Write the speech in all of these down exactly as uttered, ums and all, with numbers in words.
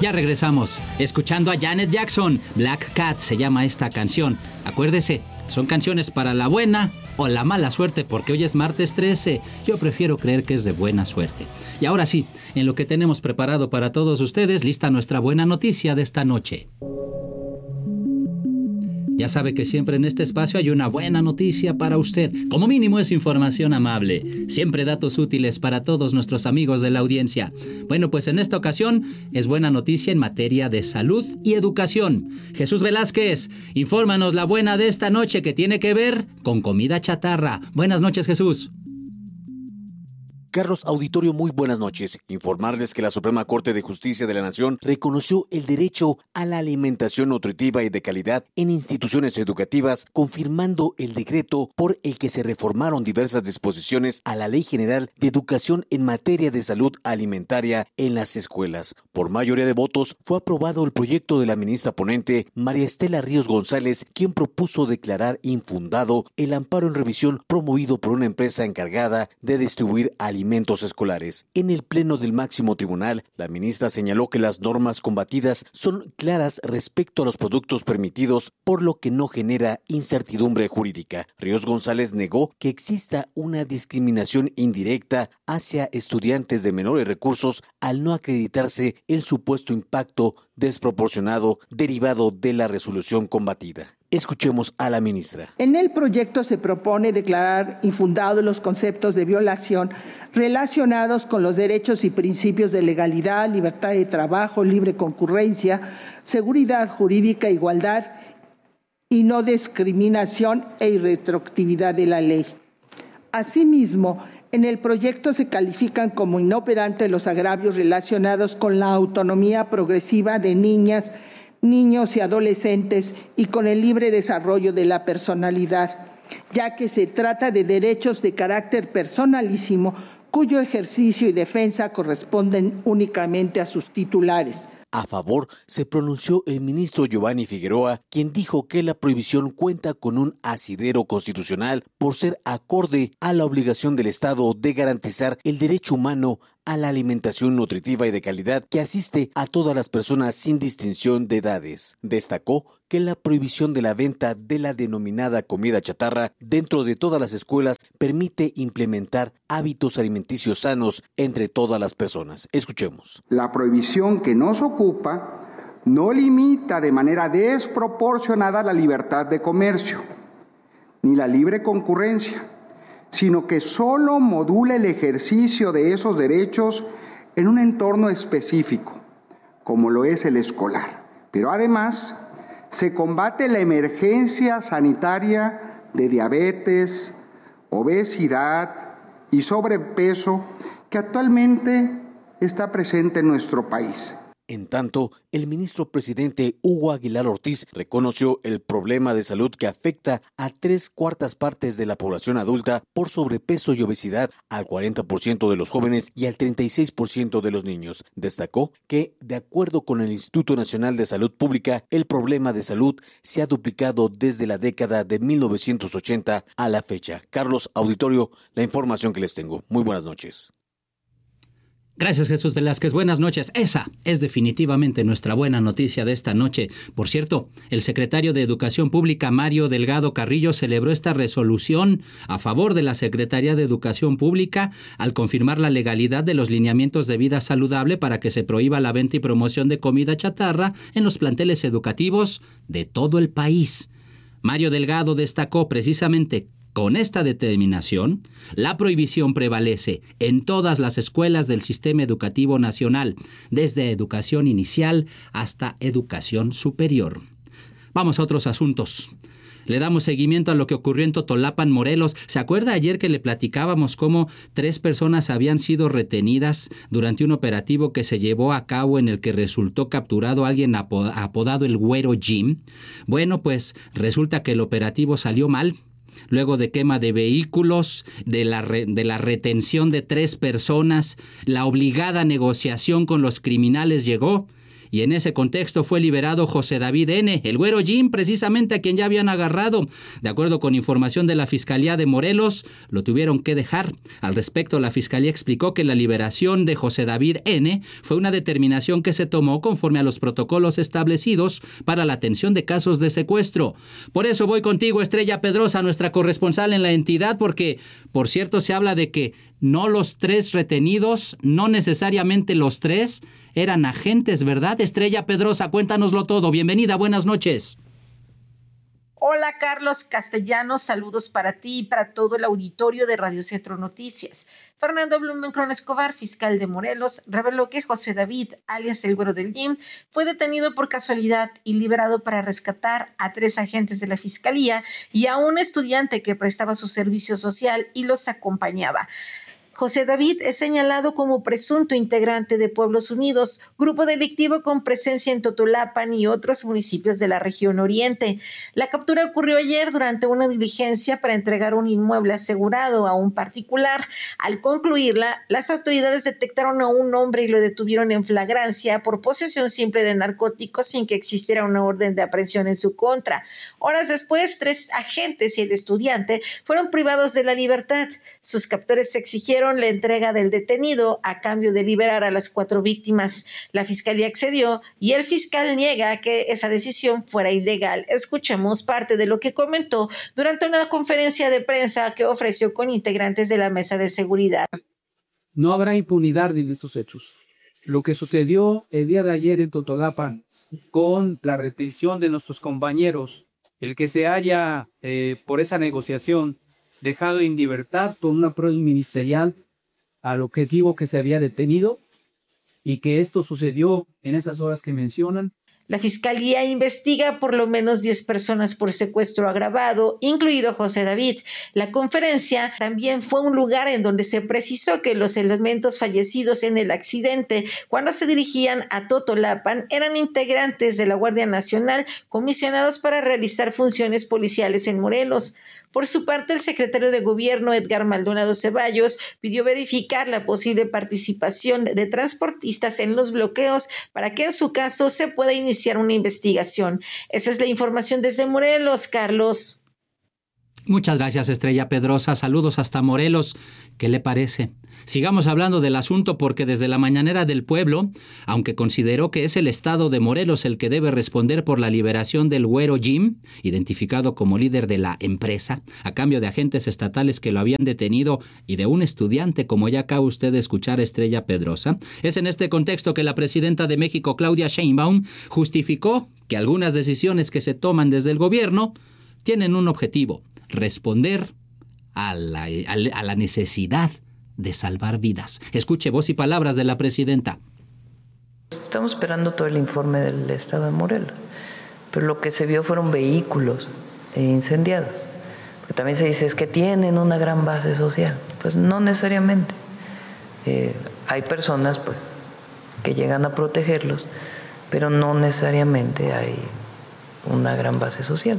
Ya regresamos, escuchando a Janet Jackson. Black Cat se llama esta canción. Acuérdese, son canciones para la buena o la mala suerte, porque hoy es martes trece. Yo prefiero creer que es de buena suerte. Y ahora sí, en lo que tenemos preparado para todos ustedes, lista nuestra buena noticia de esta noche. Ya sabe que siempre en este espacio hay una buena noticia para usted. Como mínimo es información amable. Siempre datos útiles para todos nuestros amigos de la audiencia. Bueno, pues en esta ocasión es buena noticia en materia de salud y educación. Jesús Velázquez, infórmanos la buena de esta noche que tiene que ver con comida chatarra. Buenas noches, Jesús. Carlos Auditorio, muy buenas noches. Informarles que la Suprema Corte de Justicia de la Nación reconoció el derecho a la alimentación nutritiva y de calidad en instituciones educativas, confirmando el decreto por el que se reformaron diversas disposiciones a la Ley General de Educación en materia de salud alimentaria en las escuelas. Por mayoría de votos, fue aprobado el proyecto de la ministra ponente María Estela Ríos González, quien propuso declarar infundado el amparo en revisión promovido por una empresa encargada de distribuir alimentos alimentos escolares. En el pleno del máximo tribunal, la ministra señaló que las normas combatidas son claras respecto a los productos permitidos, por lo que no genera incertidumbre jurídica. Ríos González negó que exista una discriminación indirecta hacia estudiantes de menores recursos al no acreditarse el supuesto impacto desproporcionado derivado de la resolución combatida. Escuchemos a la ministra. En el proyecto se propone declarar infundados los conceptos de violación relacionados con los derechos y principios de legalidad, libertad de trabajo, libre concurrencia, seguridad jurídica, igualdad y no discriminación e irretroactividad de la ley. Asimismo, en el proyecto se califican como inoperantes los agravios relacionados con la autonomía progresiva de niñas, niños y adolescentes y con el libre desarrollo de la personalidad, ya que se trata de derechos de carácter personalísimo cuyo ejercicio y defensa corresponden únicamente a sus titulares. A favor se pronunció el ministro Giovanni Figueroa, quien dijo que la prohibición cuenta con un asidero constitucional por ser acorde a la obligación del Estado de garantizar el derecho humano a la alimentación nutritiva y de calidad que asiste a todas las personas sin distinción de edades. Destacó que la prohibición de la venta de la denominada comida chatarra dentro de todas las escuelas permite implementar hábitos alimenticios sanos entre todas las personas. Escuchemos. La prohibición que nos ocupa no limita de manera desproporcionada la libertad de comercio ni la libre concurrencia, sino que solo modula el ejercicio de esos derechos en un entorno específico, como lo es el escolar. Pero además, se combate la emergencia sanitaria de diabetes, obesidad y sobrepeso que actualmente está presente en nuestro país. En tanto, el ministro presidente Hugo Aguilar Ortiz reconoció el problema de salud que afecta a tres cuartas partes de la población adulta por sobrepeso y obesidad, al cuarenta por ciento de los jóvenes y al treinta y seis por ciento de los niños. Destacó que, de acuerdo con el Instituto Nacional de Salud Pública, el problema de salud se ha duplicado desde la década de mil novecientos ochenta a la fecha. Carlos Auditorio, la información que les tengo. Muy buenas noches. Gracias, Jesús Velázquez. Buenas noches. Esa es definitivamente nuestra buena noticia de esta noche. Por cierto, el secretario de Educación Pública, Mario Delgado Carrillo, celebró esta resolución a favor de la Secretaría de Educación Pública al confirmar la legalidad de los lineamientos de vida saludable para que se prohíba la venta y promoción de comida chatarra en los planteles educativos de todo el país. Mario Delgado destacó precisamente con esta determinación, la prohibición prevalece en todas las escuelas del sistema educativo nacional, desde educación inicial hasta educación superior. Vamos a otros asuntos. Le damos seguimiento a lo que ocurrió en Totolapan, Morelos. ¿Se acuerda ayer que le platicábamos cómo tres personas habían sido retenidas durante un operativo que se llevó a cabo en el que resultó capturado alguien apodado el Güero Jim? Bueno, pues resulta que el operativo salió mal. Luego de quema de vehículos, de la, re, de la retención de tres personas, la obligada negociación con los criminales llegó y en ese contexto fue liberado José David N., el güero Jim, precisamente a quien ya habían agarrado. De acuerdo con información de la Fiscalía de Morelos, lo tuvieron que dejar. Al respecto, la Fiscalía explicó que la liberación de José David N. fue una determinación que se tomó conforme a los protocolos establecidos para la atención de casos de secuestro. Por eso voy contigo, Estrella Pedrosa, nuestra corresponsal en la entidad, porque, por cierto, se habla de que no los tres retenidos, no necesariamente los tres, eran agentes, ¿verdad? Estrella Pedrosa, cuéntanoslo todo. Bienvenida, buenas noches. Hola Carlos Castellanos, saludos para ti y para todo el auditorio de Radio Centro Noticias. Fernando Blumenkron Escobar, fiscal de Morelos, reveló que José David, alias el güero del Jim, fue detenido por casualidad y liberado para rescatar a tres agentes de la Fiscalía y a un estudiante que prestaba su servicio social y los acompañaba. José David es señalado como presunto integrante de Pueblos Unidos, grupo delictivo con presencia en Totolapan y otros municipios de la región oriente. La captura ocurrió ayer durante una diligencia para entregar un inmueble asegurado a un particular. Al concluirla, las autoridades detectaron a un hombre y lo detuvieron en flagrancia por posesión simple de narcóticos sin que existiera una orden de aprehensión en su contra. Horas después, tres agentes y el estudiante fueron privados de la libertad. Sus captores exigieron la entrega del detenido a cambio de liberar a las cuatro víctimas. La fiscalía accedió y el fiscal niega que esa decisión fuera ilegal. Escuchemos parte de lo que comentó durante una conferencia de prensa que ofreció con integrantes de la mesa de seguridad. No habrá impunidad en estos hechos. Lo que sucedió el día de ayer en Totolapan con la retención de nuestros compañeros, el que se haya eh, por esa negociación dejado en libertad con una prueba ministerial al objetivo que se había detenido y que esto sucedió en esas horas que mencionan. La Fiscalía investiga por lo menos diez personas por secuestro agravado, incluido José David. La conferencia también fue un lugar en donde se precisó que los elementos fallecidos en el accidente, cuando se dirigían a Totolapan, eran integrantes de la Guardia Nacional comisionados para realizar funciones policiales en Morelos. Por su parte, el secretario de Gobierno, Edgar Maldonado Ceballos, pidió verificar la posible participación de transportistas en los bloqueos para que en su caso se pueda iniciar una investigación. Esa es la información desde Morelos, Carlos. Muchas gracias, Estrella Pedrosa. Saludos hasta Morelos. ¿Qué le parece? Sigamos hablando del asunto porque desde la mañanera del pueblo, aunque consideró que es el estado de Morelos el que debe responder por la liberación del güero Jim, identificado como líder de la empresa, a cambio de agentes estatales que lo habían detenido y de un estudiante, como ya acaba usted de escuchar, Estrella Pedrosa, es en este contexto que la presidenta de México, Claudia Sheinbaum, justificó que algunas decisiones que se toman desde el gobierno tienen un objetivo: responder a la, a la necesidad de salvar vidas. Escuche voz y palabras de la presidenta. Estamos esperando todo el informe del estado de Morelos, pero lo que se vio fueron vehículos incendiados. Porque también se dice es que tienen una gran base social. Pues no necesariamente. Eh, hay personas pues que llegan a protegerlos, pero no necesariamente hay una gran base social.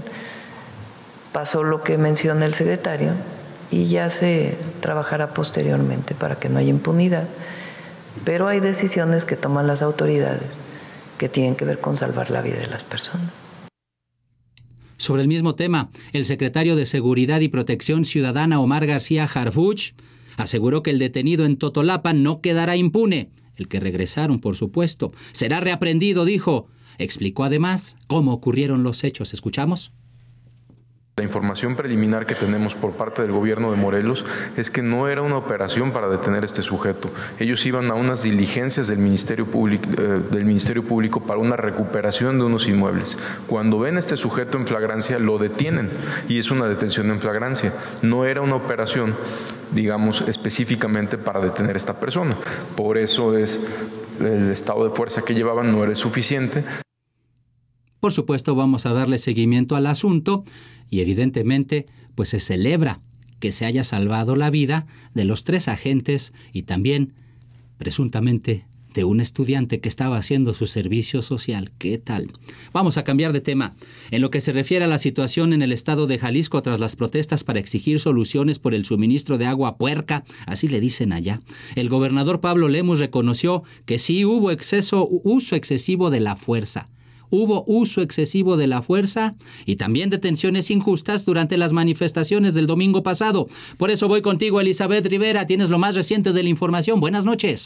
Pasó lo que menciona el secretario y ya se trabajará posteriormente para que no haya impunidad, pero hay decisiones que toman las autoridades que tienen que ver con salvar la vida de las personas. Sobre el mismo tema, el secretario de Seguridad y Protección Ciudadana, Omar García Harfuch, aseguró que el detenido en Totolapan no quedará impune. El que regresaron, por supuesto, será reaprendido, dijo. Explicó además cómo ocurrieron los hechos. ¿Escuchamos? La información preliminar que tenemos por parte del gobierno de Morelos es que no era una operación para detener a este sujeto. Ellos iban a unas diligencias del Ministerio Público, eh, del Ministerio Público para una recuperación de unos inmuebles. Cuando ven a este sujeto en flagrancia, lo detienen y es una detención en flagrancia. No era una operación, digamos, específicamente para detener a esta persona. Por eso es el estado de fuerza que llevaban no era suficiente. Por supuesto, vamos a darle seguimiento al asunto y evidentemente pues se celebra que se haya salvado la vida de los tres agentes y también presuntamente de un estudiante que estaba haciendo su servicio social. ¿Qué tal? Vamos a cambiar de tema. En lo que se refiere a la situación en el estado de Jalisco tras las protestas para exigir soluciones por el suministro de agua puerca, así le dicen allá, el gobernador Pablo Lemus reconoció que sí hubo exceso, uso excesivo de la fuerza. Hubo uso excesivo de la fuerza y también detenciones injustas durante las manifestaciones del domingo pasado. Por eso voy contigo, Elizabeth Rivera. Tienes lo más reciente de la información. Buenas noches.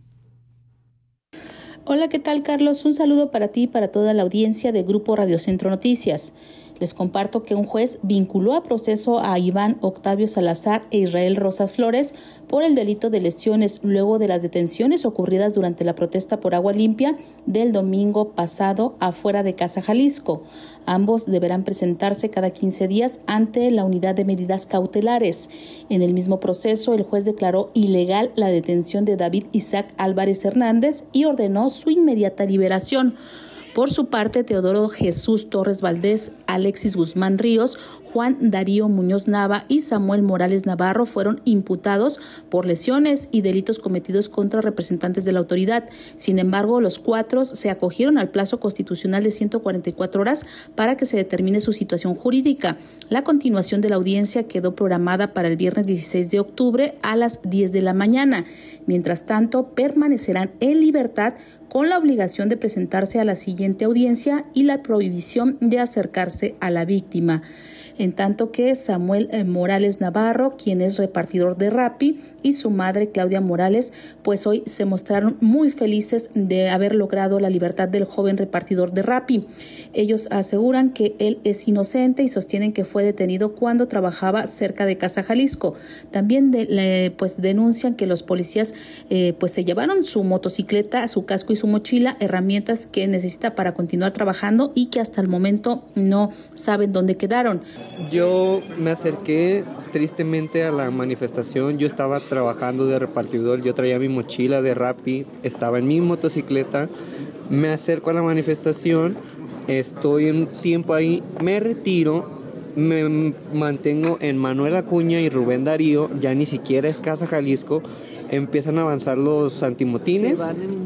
Hola, ¿qué tal, Carlos? Un saludo para ti y para toda la audiencia de Grupo Radio Centro Noticias. Les comparto que un juez vinculó a proceso a Iván Octavio Salazar e Israel Rosas Flores por el delito de lesiones luego de las detenciones ocurridas durante la protesta por agua limpia del domingo pasado afuera de Casa Jalisco. Ambos deberán presentarse cada quince días ante la unidad de medidas cautelares. En el mismo proceso, el juez declaró ilegal la detención de David Isaac Álvarez Hernández y ordenó su inmediata liberación. Por su parte, Teodoro Jesús Torres Valdés, Alexis Guzmán Ríos, Juan Darío Muñoz Nava y Samuel Morales Navarro fueron imputados por lesiones y delitos cometidos contra representantes de la autoridad. Sin embargo, los cuatro se acogieron al plazo constitucional de ciento cuarenta y cuatro horas para que se determine su situación jurídica. La continuación de la audiencia quedó programada para el viernes dieciséis de octubre a las diez de la mañana. Mientras tanto, permanecerán en libertad con la obligación de presentarse a la siguiente audiencia y la prohibición de acercarse a la víctima. En tanto que Samuel Morales Navarro, quien es repartidor de Rappi, y su madre Claudia Morales, pues hoy se mostraron muy felices de haber logrado la libertad del joven repartidor de Rappi. Ellos aseguran que él es inocente y sostienen que fue detenido cuando trabajaba cerca de Casa Jalisco. También de, le, pues denuncian que los policías eh, pues se llevaron su motocicleta, su casco y su mochila, herramientas que necesita para continuar trabajando y que hasta el momento no saben dónde quedaron. Yo me acerqué tristemente a la manifestación. Yo estaba trabajando de repartidor, yo traía mi mochila de Rappi, estaba en mi motocicleta, me acerco a la manifestación, estoy un tiempo ahí, me retiro, me mantengo en Manuel Acuña y Rubén Darío, ya ni siquiera es Casa Jalisco. Empiezan a avanzar los antimotines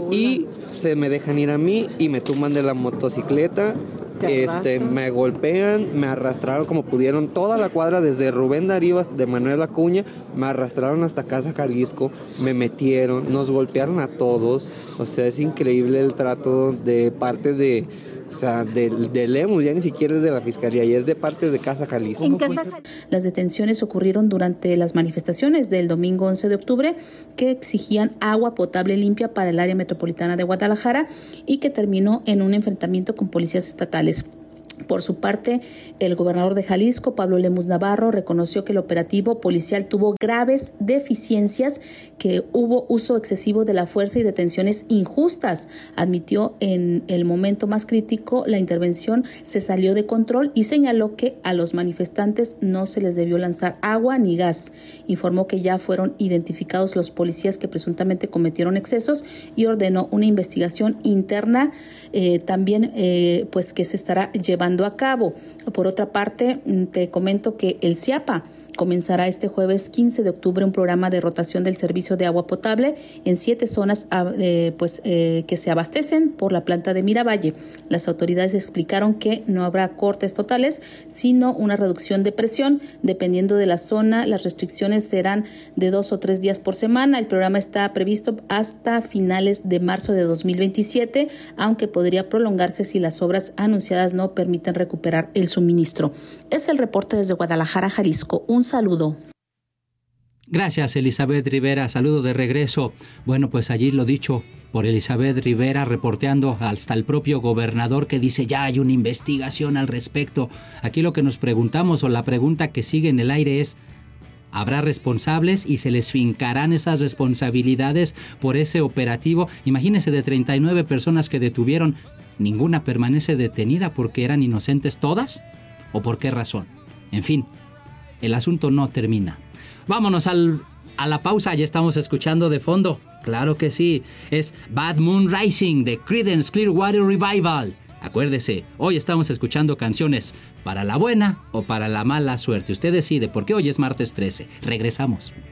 y se me dejan ir a mí y me tumban de la motocicleta. Este, me golpean, me arrastraron como pudieron toda la cuadra desde Rubén Darío de Manuel Acuña, me arrastraron hasta Casa Jalisco, me metieron, nos golpearon a todos. O sea, es increíble el trato de parte de, o sea, de, de Lemus, ya ni siquiera es de la fiscalía, ya es de parte de Casa Jalisco. Las detenciones ocurrieron durante las manifestaciones del domingo once de octubre que exigían agua potable limpia para el área metropolitana de Guadalajara y que terminó en un enfrentamiento con policías estatales. Por su parte, el gobernador de Jalisco, Pablo Lemus Navarro, reconoció que el operativo policial tuvo graves deficiencias, que hubo uso excesivo de la fuerza y detenciones injustas. Admitió en el momento más crítico la intervención se salió de control y señaló que a los manifestantes no se les debió lanzar agua ni gas. Informó que ya fueron identificados los policías que presuntamente cometieron excesos y ordenó una investigación interna eh, también eh, pues que se estará llevando a cabo. Por otra parte, te comento que el CIAPA comenzará este jueves quince de octubre un programa de rotación del servicio de agua potable en siete zonas eh, pues, eh, que se abastecen por la planta de Miravalle. Las autoridades explicaron que no habrá cortes totales, sino una reducción de presión. Dependiendo de la zona, las restricciones serán de dos o tres días por semana. El programa está previsto hasta finales de marzo de dos mil veintisiete, aunque podría prolongarse si las obras anunciadas no permiten recuperar el suministro. Es el reporte desde Guadalajara, Jalisco. Un saludo. Gracias, Elizabeth Rivera. Saludo de regreso. Bueno, pues allí lo dicho por Elizabeth Rivera, reporteando hasta el propio gobernador que dice ya hay una investigación al respecto. Aquí lo que nos preguntamos, o la pregunta que sigue en el aire es, ¿habrá responsables y se les fincarán esas responsabilidades por ese operativo? Imagínense, de treinta y nueve personas que detuvieron, ¿ninguna permanece detenida porque eran inocentes todas? ¿O por qué razón? En fin, el asunto no termina. Vámonos al, a la pausa, ya estamos escuchando de fondo. Claro que sí, es Bad Moon Rising de Creedence Clearwater Revival. Acuérdese, hoy estamos escuchando canciones para la buena o para la mala suerte. Usted decide, porque hoy es martes trece. Regresamos.